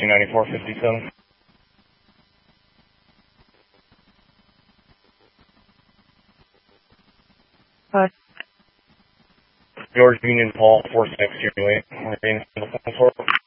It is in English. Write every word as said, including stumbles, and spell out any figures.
two ninety-four fifty-seven. Hi. George Union Paul, four six zero eight.